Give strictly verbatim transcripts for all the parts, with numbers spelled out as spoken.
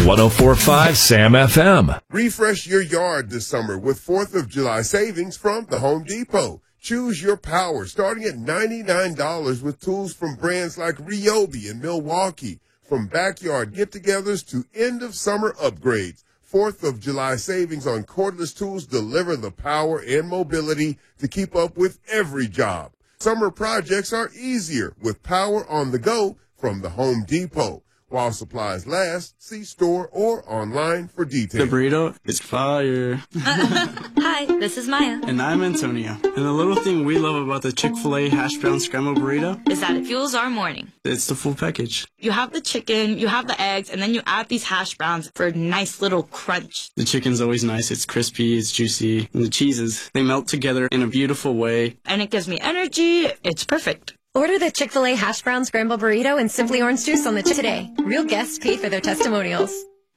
one oh four point five Sam F M. Refresh your yard this summer with fourth of July savings from the Home Depot. Choose your power starting at ninety-nine dollars with tools from brands like Ryobi and Milwaukee. From backyard get-togethers to end-of-summer upgrades, fourth of July savings on cordless tools deliver the power and mobility to keep up with every job. Summer projects are easier with power on the go from the Home Depot. While supplies last, see store or online for details. The burrito is fire. Hi, this is Maya. And I'm Antonio. And the little thing we love about the Chick-fil-A hash brown scrambled burrito is that it fuels our morning. It's the full package. You have the chicken, you have the eggs, and then you add these hash browns for a nice little crunch. The chicken's always nice. It's crispy, it's juicy. And the cheeses, they melt together in a beautiful way. And it gives me energy. It's perfect. Order the Chick-fil-A hash brown scrambled burrito and Simply Orange Juice on the ch- today. Real guests pay for their testimonials.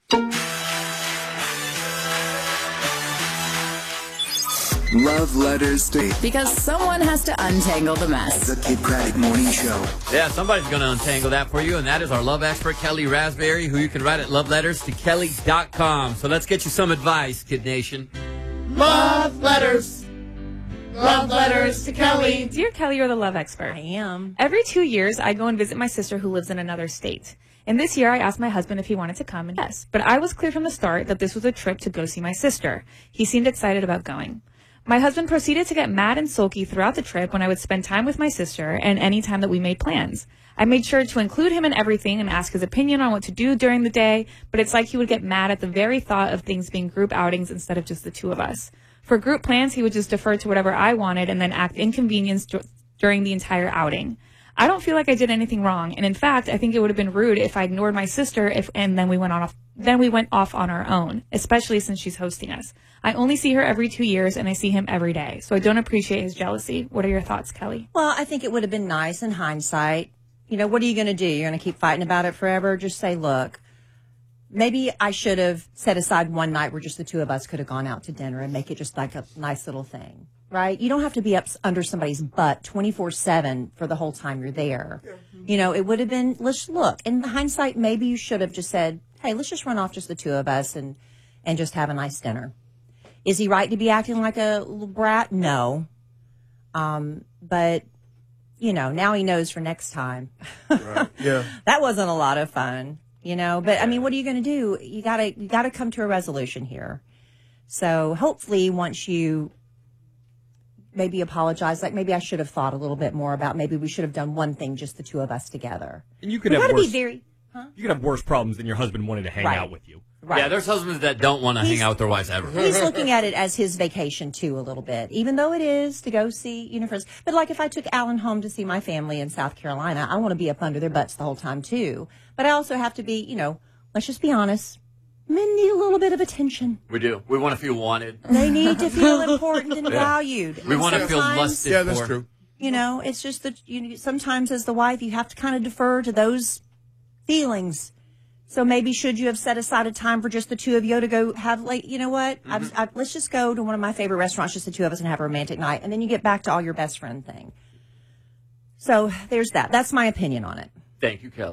Love Letters to... Because someone has to untangle the mess. The Kid Craddock Morning Show. Yeah, somebody's going to untangle that for you, and that is our love expert, Kelly Raspberry, who you can write at love letters to kelly dot com. So let's get you some advice, Kid Nation. Love letters. Love letters to Kelly. Dear Kelly, you're the love expert. I am. Every two years, I go and visit my sister who lives in another state. And this year, I asked my husband if he wanted to come, and yes. But I was clear from the start that this was a trip to go see my sister. He seemed excited about going. My husband proceeded to get mad and sulky throughout the trip when I would spend time with my sister and any time that we made plans. I made sure to include him in everything and ask his opinion on what to do during the day, but it's like he would get mad at the very thought of things being group outings instead of just the two of us. For group plans, he would just defer to whatever I wanted and then act inconvenienced d- during the entire outing. I don't feel like I did anything wrong, and in fact, I think it would have been rude if I ignored my sister if and then we went on off then we went off on our own, especially since she's hosting us. I only see her every two years, and I see him every day, so I don't appreciate his jealousy. What are your thoughts, Kelly? Well, I think it would have been nice in hindsight. You know, what are you going to do? You're going to keep fighting about it forever? Just say, look, maybe I should have set aside one night where just the two of us could have gone out to dinner and make it just like a nice little thing, right? You don't have to be up under somebody's butt twenty-four seven for the whole time you're there. Yeah. You know, it would have been, let's look. In hindsight, maybe you should have just said, hey, let's just run off just the two of us and, and just have a nice dinner. Is he right to be acting like a little brat? No. Um, but, you know, now he knows for next time. Right. Yeah. That wasn't a lot of fun. You know, but I mean, what are you going to do? You gotta, you gotta come to a resolution here. So hopefully once you maybe apologize, like maybe I should have thought a little bit more about maybe we should have done one thing, just the two of us together. And you could we have gotta worse, be very, huh? you could have worse problems than your husband wanting to hang Right. out with you. Right. Yeah, there's husbands that don't want to hang out with their wives ever. He's looking at it as his vacation too a little bit, even though it is to go see, you know, friends. But like if I took Alan home to see my family in South Carolina, I want to be up under their butts the whole time too. But I also have to be, you know, let's just be honest. Men need a little bit of attention. We do. We want to feel wanted. They need to feel important and Yeah. valued. We And want to feel sometimes, lusted Yeah, that's for. true. You know, it's just that you sometimes as the wife, you have to kind of defer to those feelings. So maybe should you have set aside a time for just the two of you to go have, like, you know what? Mm-hmm. I've, I've, let's just go to one of my favorite restaurants, just the two of us, and have a romantic night. And then you get back to all your best friend thing. So there's that. That's my opinion on it. Thank you, Kelly.